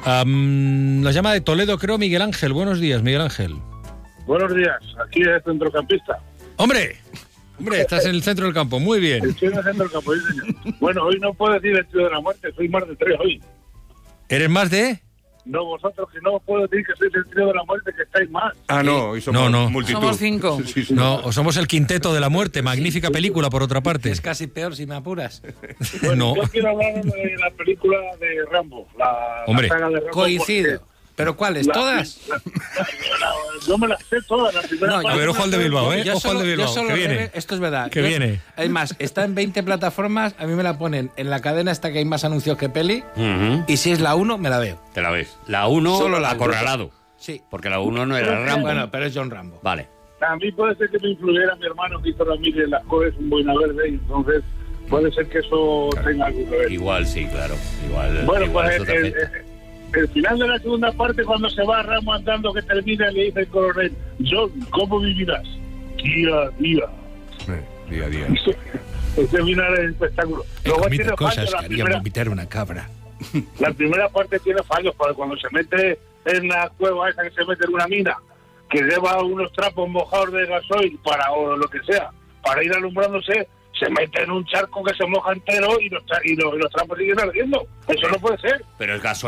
Nos llama de Toledo, creo, Miguel Ángel. Buenos días, Miguel Ángel. Buenos días, aquí es centrocampista. ¡Hombre! Estás en el centro del campo, muy bien. Estoy en el centro del campo, sí, señor. Bueno, hoy no puedo decir el trío de la muerte, soy más de 3 hoy. ¿Eres más de...? No, vosotros, que no puedo decir que sois el trío de la muerte, que estáis más. Ah, no, y somos multitud. Somos 5. Sí. No, o somos el quinteto de la muerte. Magnífica película, por otra parte. Es casi peor si me apuras. Bueno, No. yo quiero hablar de la película de Rambo, la saga de Rambo. Coincido. ¿Pero cuáles? ¿Todas? Yo me las sé todas, la primera A ver, ojo al de Bilbao, ¿eh? Ojo al de Bilbao, que viene. Esto es verdad. Que viene. Es más, está en 20 plataformas, a mí me la ponen en la cadena esta que hay más anuncios que peli, y si es la 1, me la veo. Te la ves. La 1, Solo la Acorralado. Sí. Porque la 1 no era Rambo. Bueno, pero es John Rambo. Vale. A mí puede ser que me influyera mi hermano Víctor Ramírez en las cosas en Buena Verde, y entonces puede ser que eso tenga algo que ver. Igual sí, claro. Igual. Bueno, igual pues eso te afecta. el final de la segunda parte, cuando se va Ramos andando, que termina, le dice el coronel: John, ¿cómo vivirás? Día a día. Día a día. Ese final es espectáculo. Luego tiene fallos, la primera, vomitar una cabra. la primera parte tiene fallos, porque cuando se mete en la cueva esa, que se mete en una mina, que lleva unos trapos mojados de gasoil o lo que sea, para ir alumbrándose, se mete en un charco que se moja entero y los trapos siguen ardiendo. Eso no puede ser. Pero el gasoil